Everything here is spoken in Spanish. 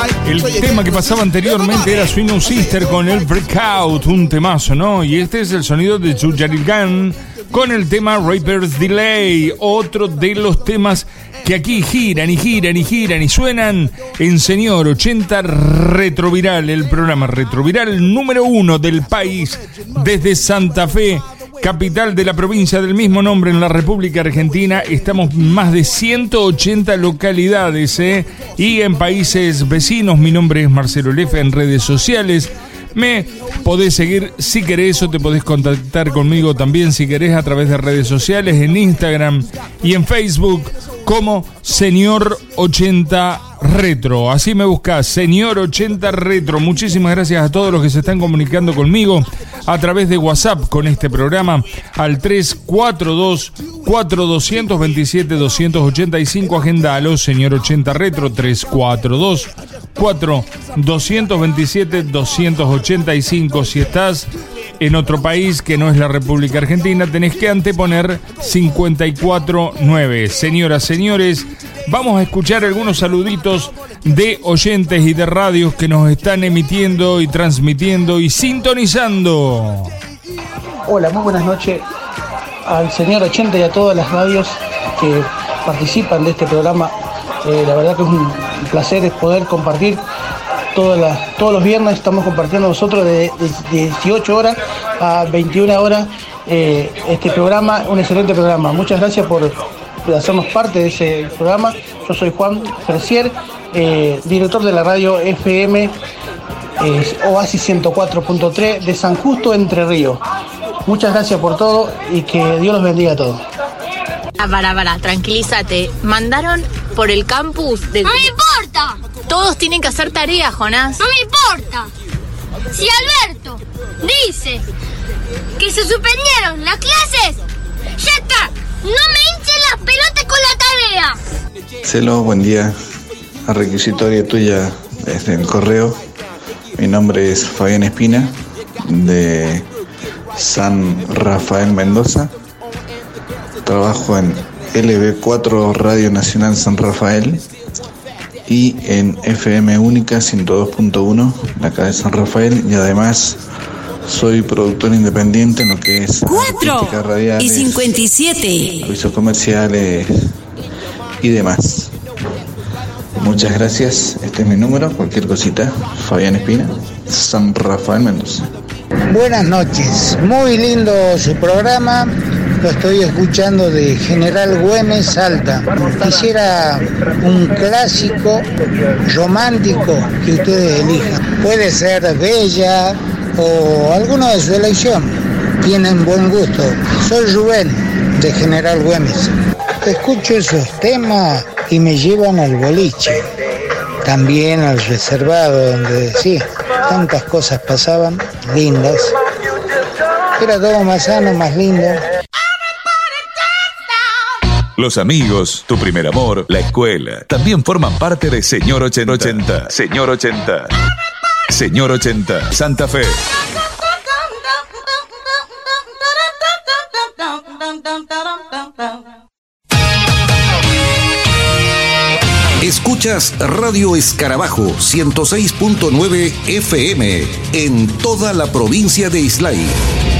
El tema que pasaba anteriormente era Swing Sister con el Breakout, un temazo, ¿no? Y este es el sonido de Jujarigan con el tema Rapper's Delay, otro de los temas que aquí giran y giran y giran y suenan en Señor 80 Retroviral, el programa Retroviral número 1 del país, desde Santa Fe, capital de la provincia del mismo nombre en la República Argentina. Estamos más de 180 localidades, y en países vecinos. Mi nombre es Marcelo Lefe en redes sociales. Me podés seguir si querés, o te podés contactar conmigo también si querés a través de redes sociales, en Instagram y en Facebook como Señor 80 Retro. Así me buscás, Señor 80 Retro. Muchísimas gracias a todos los que se están comunicando conmigo a través de WhatsApp con este programa al 342-4227-285. Agendalo, Señor 80 Retro, 342-4227-285. Si estás en otro país que no es la República Argentina, tenés que anteponer 549. Señoras, señores, vamos a escuchar algunos saluditos de oyentes y de radios que nos están emitiendo y transmitiendo y sintonizando. Hola, muy buenas noches al señor 80 y a todas las radios que participan de este programa. La verdad que es un placer poder compartir todos los viernes. Estamos compartiendo nosotros de 18 horas a 21 horas este programa, un excelente programa. Muchas gracias por hacernos parte de ese programa. Yo soy Juan Fercier, director de la radio FM Oasis 104.3 de San Justo, Entre Ríos. Muchas gracias por todo y que Dios los bendiga a todos. Para, tranquilízate. Mandaron por el campus de... ¡No me importa! Todos tienen que hacer tarea, Jonás. ¡No me importa! Si Alberto dice que se suspendieron las clases, ya está. No me hinchen las pelotas con la tarea. Celo, buen día. A requisitoria tuya desde el correo. Mi nombre es Fabián Espina, de San Rafael, Mendoza. Trabajo en LB4 Radio Nacional San Rafael y en FM Única 102.1, la acá de San Rafael, y además soy productor independiente en lo que es 4 y 57, servicios comerciales y demás. Muchas gracias, este es mi número, cualquier cosita, Fabián Espina, San Rafael, Mendoza. Buenas noches, muy lindo su programa, lo estoy escuchando de General Güemes, Salta. Quisiera un clásico romántico que ustedes elijan. Puede ser Bella o alguno de su elección. Tienen buen gusto. Soy Rubén, de General Güemes. Escucho esos temas y me llevan al boliche. También al reservado, donde sí, tantas cosas pasaban, lindas. Era todo más sano, más lindo. Los amigos, tu primer amor, la escuela, también forman parte de Señor 80. Señor 80. Señor 80, Santa Fe. Escuchas Radio Escarabajo 106.9 FM en toda la provincia de Islay.